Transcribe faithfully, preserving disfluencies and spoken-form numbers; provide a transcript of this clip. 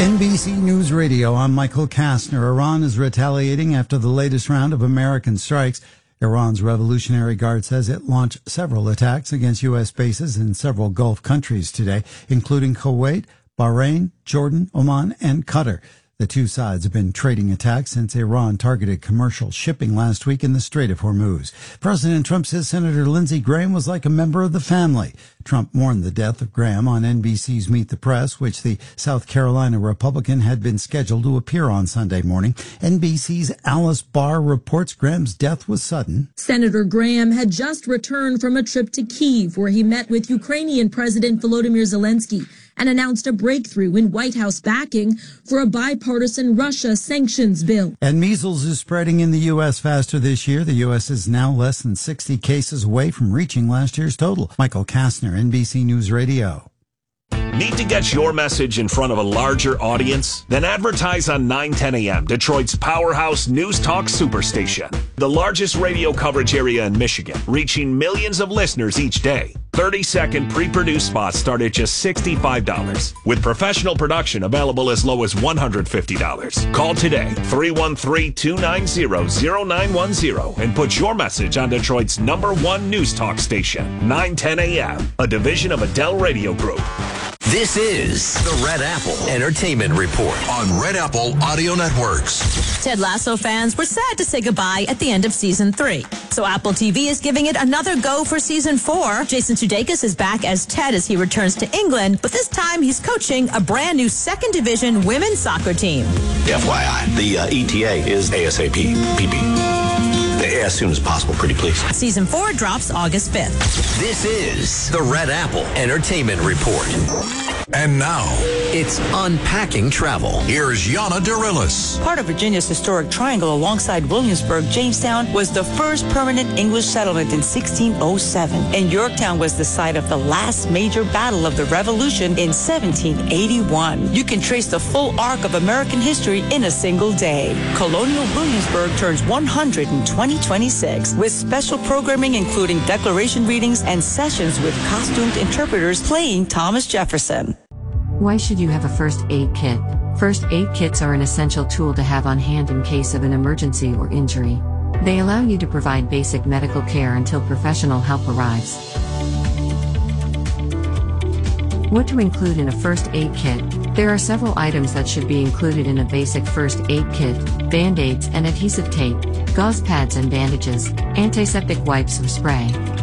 N B C News Radio, I'm Michael Kastner. Iran is retaliating after the latest round of American strikes. Iran's Revolutionary Guard says it launched several attacks against U S bases in several Gulf countries today, including Kuwait, Bahrain, Jordan, Oman, and Qatar. The two sides have been trading attacks since Iran targeted commercial shipping last week in the Strait of Hormuz. President Trump says Senator Lindsey Graham was like a member of the family. Trump mourned the death of Graham on N B C's Meet the Press, which the South Carolina Republican had been scheduled to appear on Sunday morning. N B C's Alice Barr reports Graham's death was sudden. Senator Graham had just returned from a trip to Kyiv, where he met with Ukrainian President Volodymyr Zelensky and announced a breakthrough in White House backing for a bipartisan Russia sanctions bill. And measles is spreading in the U S faster this year. The U S is now less than sixty cases away from reaching last year's total. Michael Kastner, N B C News Radio. Need to get your message in front of a larger audience? Then advertise on nine ten A M, Detroit's powerhouse news talk superstation. The largest radio coverage area in Michigan, reaching millions of listeners each day. thirty second pre-produced spots start at just sixty-five dollars, with professional production available as low as one hundred fifty dollars. Call today, three one three, two nine zero, zero nine one zero, and put your message on Detroit's number one news talk station, nine ten A M, a division of Adele Radio Group. This is the Red Apple Entertainment Report on Red Apple Audio Networks. Ted Lasso fans were sad to say goodbye at the end of season three. So Apple T V is giving it another go for season four. Jason Sudeikis is back as Ted as he returns to England, but this time he's coaching a brand new second division women's soccer team. F Y I, the uh, E T A is ASAP, P P. As soon as possible, pretty please. Season four drops August fifth. This is the Red Apple Entertainment Report. And now, it's Unpacking Travel. Here's Yana Dorillis. Part of Virginia's historic triangle alongside Williamsburg, Jamestown was the first permanent English settlement in sixteen oh seven. And Yorktown was the site of the last major battle of the Revolution in seventeen eighty-one. You can trace the full arc of American history in a single day. Colonial Williamsburg turns one hundred in twenty twenty-six with special programming including declaration readings and sessions with costumed interpreters playing Thomas Jefferson. Why should you have a first aid kit? First aid kits are an essential tool to have on hand in case of an emergency or injury. They allow you to provide basic medical care until professional help arrives. What to include in a first aid kit? There are several items that should be included in a basic first aid kit: band-aids and adhesive tape, gauze pads and bandages, antiseptic wipes or spray,